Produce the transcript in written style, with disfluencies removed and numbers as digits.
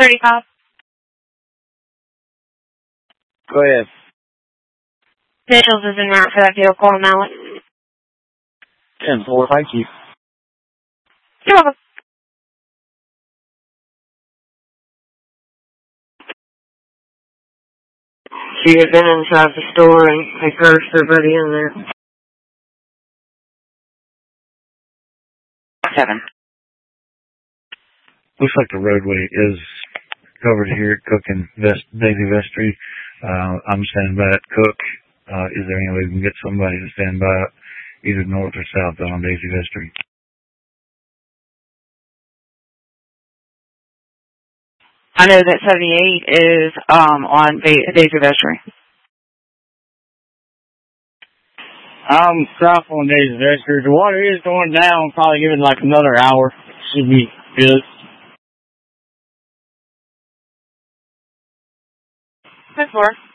35. Go ahead. Daniels is en route for that vehicle on Mallet. 10-4, thank you. You're welcome. She had been inside the store and they cursed everybody in there. 7. Looks like the roadway is covered here at Cook and Daisy Vestry. I'm standing by at Cook. Is there any way we can get somebody to stand by either north or south on Daisy Vestry? I know that 78 is on Daisy Vestry. I'm south on Daisy Vestry. The water is going down. Probably give it like another hour. Should be good. 10-4.